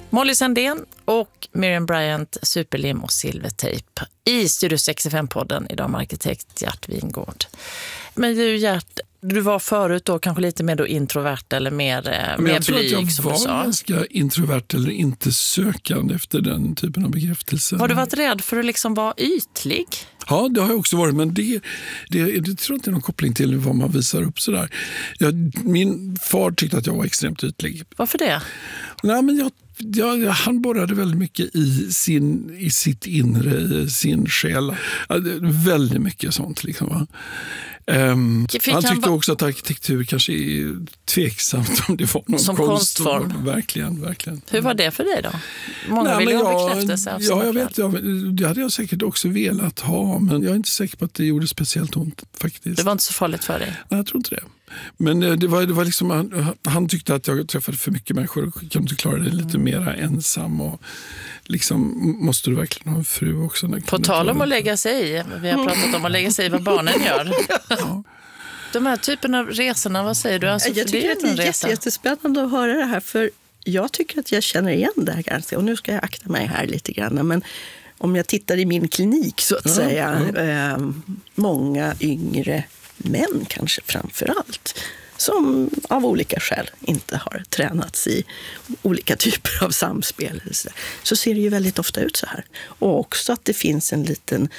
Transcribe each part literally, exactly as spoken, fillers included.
Molly Sandén och Miriam Bryant, Superlim och Silvertejp i Studio sextiofem-podden idag med arkitekt Gert Wingård. Men du Gert, du var förut då kanske lite mer då introvert eller mer, eh, mer blyg som du sa. Jag var ganska introvert eller inte sökande efter den typen av bekräftelse. Har du varit rädd för att liksom vara ytlig? Ja, det har jag också varit, men det, det, det tror jag inte är någon koppling till vad man visar upp sådär. Jag, min far tyckte att jag var extremt ytlig. Varför det? Nej, men jag Ja, han borrade väldigt mycket i, sin, i sitt inre, i sin själ. Väldigt mycket sånt. Liksom, va? Um, han tyckte han också att arkitektur kanske är tveksamt om det var någon som konstform. konstform. Verkligen, verkligen. Hur var det för dig då? Många Nej, vill ju ha jag, bekräftelse. Av ja, jag vet. Jag, det hade jag säkert också velat ha, men jag är inte säker på att det gjorde speciellt ont faktiskt. Det var inte så farligt för dig? Nej, jag tror inte det. Men det var, det var liksom, han, han tyckte att jag träffade för mycket människor och kan inte klara det lite mm. mer ensam och liksom, måste du verkligen ha en fru också? På tal om att lägga sig i, vi har pratat om att lägga sig i vad barnen gör. Ja. De här typen av resorna, vad säger du? Alltså, jag tycker det att det är jätte, jättespännande att höra det här, för jag tycker att jag känner igen det här ganska, och nu ska jag akta mig här lite grann, men om jag tittar i min klinik så att ja, säga, ja. Eh, många yngre män kanske framför allt, som av olika skäl inte har tränats i olika typer av samspel. Så ser det ju väldigt ofta ut så här. Och också att det finns en liten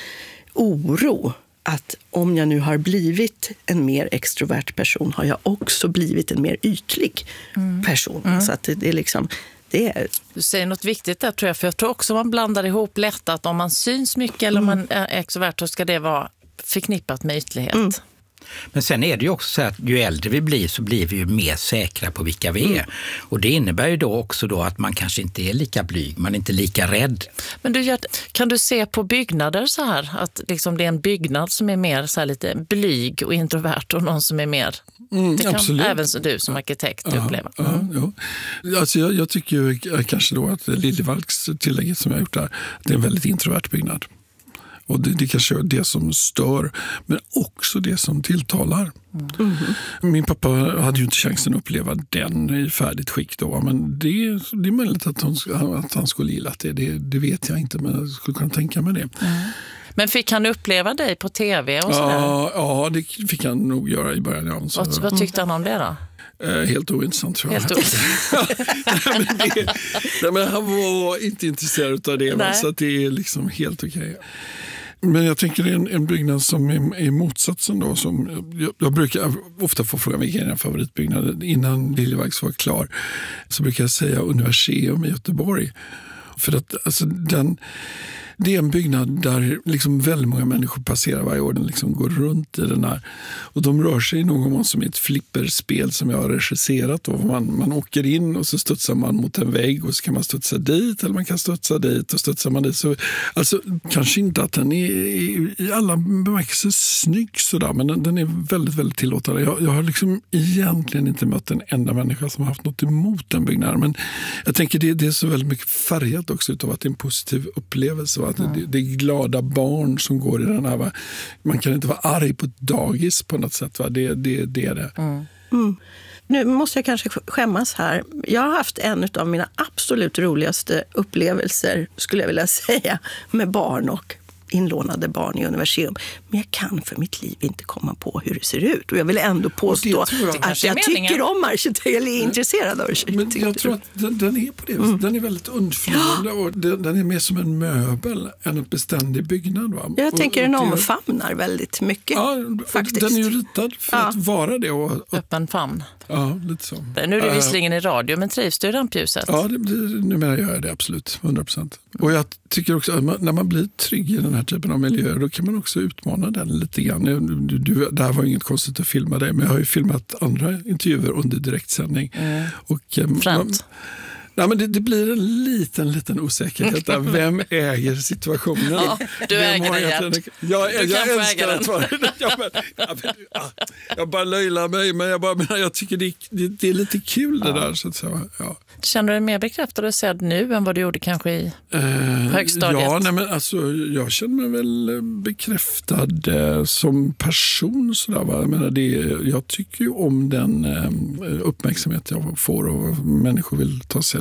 oro att om jag nu har blivit en mer extrovert person har jag också blivit en mer ytlig mm. person. Mm. Så att det, det är liksom... Det är... Du säger något viktigt där tror jag, för jag tror också man blandar ihop lätt att om man syns mycket eller mm. om man är extrovert så ska det vara förknippat med ytlighet. Mm. Men sen är det ju också så att ju äldre vi blir så blir vi ju mer säkra på vilka vi är. Mm. Och det innebär ju då också då att man kanske inte är lika blyg, man är inte lika rädd. Men du, kan du se på byggnader så här, att liksom det är en byggnad som är mer så här lite blyg och introvert och någon som är mer... Mm, det kan absolut. Även så du som arkitekt ja, uppleva. Mm. Ja, ja. Alltså jag, jag tycker ju kanske då att Liljevalchs tillägget som jag har gjort där, det är en väldigt introvert byggnad. Och det, det kanske är det som stör, men också det som tilltalar. Mm. Min pappa hade ju inte chansen att uppleva den i färdigt skick då, men det, det är möjligt att han, att han skulle gilla det. det. Det vet jag inte, men jag skulle kunna tänka mig det. Mm. Men fick han uppleva dig på tv och sådär? Ja, ja, det fick han nog göra i början. Ja, så. Vad, vad tyckte han om det då? Eh, helt ointressant tror jag. Helt ointressant. nej, men det, nej, men han var inte intresserad av det, va? Så att det är liksom helt okej. Okay. Men jag tänker en, en byggnad som är, är motsatsen då. Som, jag, jag brukar ofta få frågan vilken är din favoritbyggnad. Innan Liljevalchs var klar så brukar jag säga Universium i Göteborg. För att alltså, den... Det är en byggnad där liksom väldigt många människor passerar varje år. Den liksom går runt i den här. Och de rör sig i någon mån som ett flipperspel som jag har regisserat. Och man, man åker in och så studsar man mot en vägg och så kan man studsa dit. Eller man kan studsa dit och studsar man dit. Så, alltså, kanske inte att den är i, i alla bemärkelser snygg sådär. Men den, den är väldigt, väldigt tillåtande. Jag, jag har liksom egentligen inte mött en enda människa som har haft något emot den byggnaden. Men jag tänker det, det är så väldigt mycket färgat också utav att det är en positiv upplevelse. Att det, det är glada barn som går i den här. Va? Man kan inte vara arg på ett dagis på något sätt. Va? Det, det, det är det. Mm. Mm. Nu måste jag kanske skämmas här. Jag har haft en av mina absolut roligaste upplevelser, skulle jag vilja säga, med barn och inlånade barn i Universium. Men jag kan för mitt liv inte komma på hur det ser ut. Och jag vill ändå påstå jag att jag tycker om arkitektur eller är intresserad av arkitektur. Men jag tror att den, den är på det. Mm. Den är väldigt undflyende och den, den är mer som en möbel än en beständig byggnad. Va? Jag och, tänker och den det, omfamnar väldigt mycket. Ja, faktiskt. Den är ju ritad för ja. att vara det. Och, och, öppen famn. Ja, lite så. Nu är det visserligen i radio, men trivs du i rampljuset? Ja, det, det, numera gör jag det absolut, hundra procent. Och jag tycker också att man, när man blir trygg i den här typen av miljöer, då kan man också utmana den lite grann. Du, du, det här var inget konstigt att filma dig, men jag har ju filmat andra intervjuer under direktsändning. Mm. Och, Främt. Nej, men det, det blir en liten, liten osäkerhet där. Vem äger situationen? Ja, du Vem äger den, Gert. Jag, jag, du jag kan älskar att vara jag, men, jag, ja, jag bara löjlar mig, men jag, bara, men jag tycker det, det, det är lite kul det ja. där. Så att säga, ja. Känner du dig mer bekräftad och sedd nu än vad du gjorde kanske i eh, högstadiet? Ja, nej, men alltså, jag känner mig väl bekräftad eh, som person. Sådär, va? Jag, menar, det, jag tycker ju om den eh, uppmärksamhet jag får och människor vill ta selfie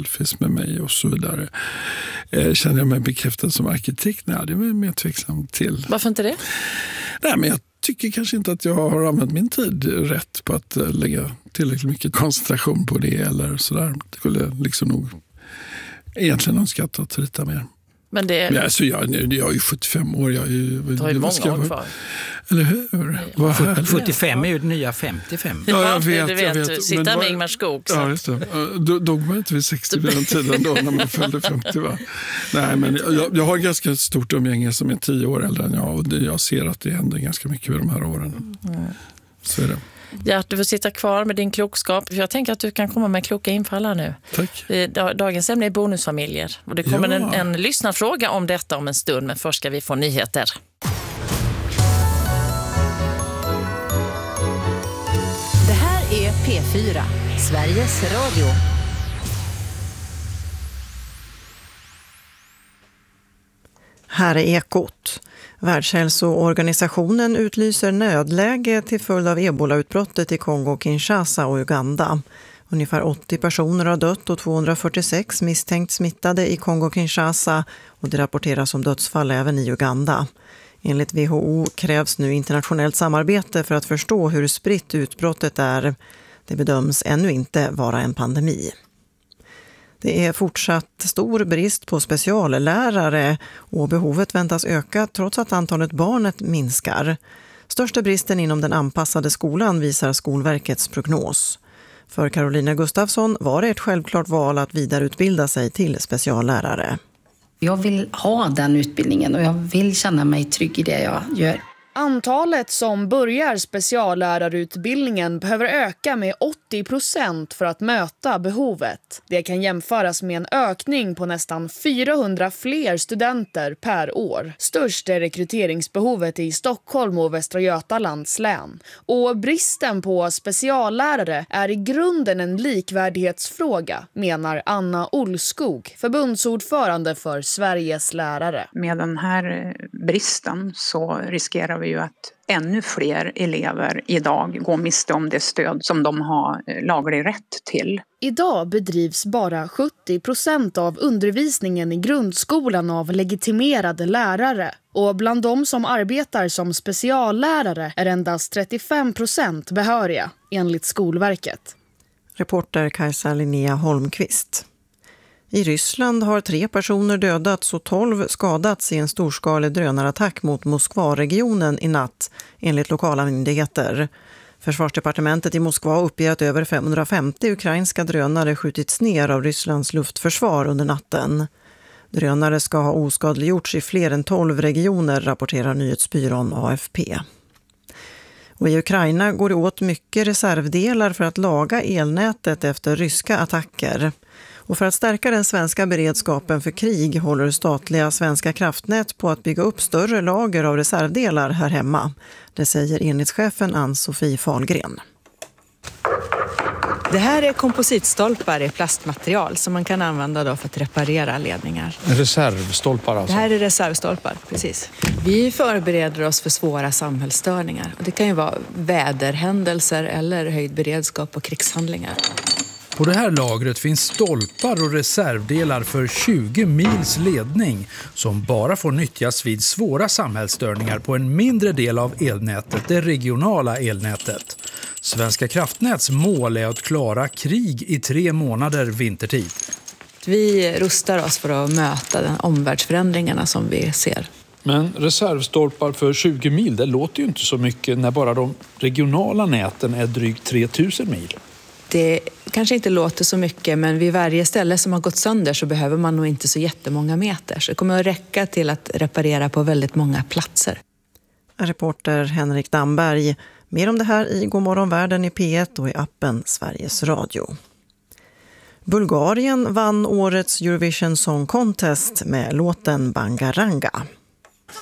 selfies med mig och så vidare. Eh, känner jag mig bekräftad som arkitekt? Nej, det är jag mer tveksam till. Varför inte det? Nej, men jag tycker kanske inte att jag har använt min tid rätt på att lägga tillräckligt mycket koncentration på det eller sådär. Det skulle liksom nog egentligen önskat att rita mer. Men det är... ja, alltså jag, jag är ju sjuttiofem år. Jag är ju, du har ju många år kvar. Eller hur? Vad sjuttiofem är ju det nya femtiofem. Ja, jag vet. Du vet, jag vet. sitta med var... Ingmar Skog. Så. Ja, just det. Då dog man inte vid sextio vid den tiden då när man följde femtio. Va? Nej, men jag, jag har ganska stort umgänge som är tio år äldre än jag. Och det, jag ser att det händer ganska mycket vid de här åren. Mm. Så är det. Gert, du får sitta kvar med din klokskap. Jag tänker att du kan komma med kloka infall här nu. Tack. Dagens ämne är bonusfamiljer. Och det kommer ja. en, en lyssnarfråga om detta om en stund. Men först ska vi få nyheter. Det här är P fyra, Sveriges Radio. Här är Ekot. Världshälsoorganisationen utlyser nödläge till följd av ebolautbrottet i Kongo, Kinshasa och Uganda. Ungefär åttio personer har dött och tvåhundrafyrtiosex misstänkt smittade i Kongo, Kinshasa och det rapporteras om dödsfall även i Uganda. Enligt W H O krävs nu internationellt samarbete för att förstå hur spritt utbrottet är. Det bedöms ännu inte vara en pandemi. Det är fortsatt stor brist på speciallärare och behovet väntas öka trots att antalet barnet minskar. Största bristen inom den anpassade skolan visar Skolverkets prognos. För Carolina Gustafsson var det ett självklart val att vidareutbilda sig till speciallärare. Jag vill ha den utbildningen och jag vill känna mig trygg i det jag gör. Antalet som börjar speciallärarutbildningen behöver öka med åttio procent för att möta behovet. Det kan jämföras med en ökning på nästan fyrahundra fler studenter per år. Störst är rekryteringsbehovet i Stockholm och Västra Götalands län. Och bristen på speciallärare är i grunden en likvärdighetsfråga, menar Anna Olskog, förbundsordförande för Sveriges lärare. Med den här bristen så riskerar vi ju att ännu fler elever idag går miste om det stöd som de har laglig rätt till. Idag bedrivs bara sjuttio procent av undervisningen i grundskolan av legitimerade lärare. Och bland de som arbetar som speciallärare är endast trettiofem procent behöriga, enligt Skolverket. Reporter Kajsa Linnea Holmqvist. I Ryssland har tre personer dödats och tolv skadats i en storskalig drönarattack mot Moskva-regionen i natt, enligt lokala myndigheter. Försvarsdepartementet i Moskva uppger att över femhundrafemtio ukrainska drönare skjutits ner av Rysslands luftförsvar under natten. Drönare ska ha oskadliggjorts i fler än tolv regioner, rapporterar nyhetsbyrån A F P. Och i Ukraina går det åt mycket reservdelar för att laga elnätet efter ryska attacker. Och för att stärka den svenska beredskapen för krig håller statliga Svenska kraftnät på att bygga upp större lager av reservdelar här hemma. Det säger enhetschefen Ann-Sofie Fahlgren. Det här är kompositstolpar i plastmaterial som man kan använda då för att reparera ledningar. Reservstolpar alltså? Det här är reservstolpar, precis. Vi förbereder oss för svåra samhällsstörningar. Och det kan ju vara väderhändelser eller höjd beredskap och krigshandlingar. På det här lagret finns stolpar och reservdelar för tjugo mils ledning som bara får nyttjas vid svåra samhällsstörningar på en mindre del av elnätet, det regionala elnätet. Svenska kraftnäts mål är att klara krig i tre månader vintertid. Vi rustar oss för att möta de omvärldsförändringarna som vi ser. Men reservstolpar för tjugo mil, det låter ju inte så mycket när bara de regionala näten är drygt tre tusen mil. Det kanske inte låter så mycket, men vid varje ställe som har gått sönder så behöver man nog inte så jättemånga meter. Så det kommer att räcka till att reparera på väldigt många platser. Reporter Henrik Damberg. Mer om det här i Godmorgon Världen i P ett och i appen Sveriges Radio. Bulgarien vann årets Eurovision Song Contest med låten Bangaranga.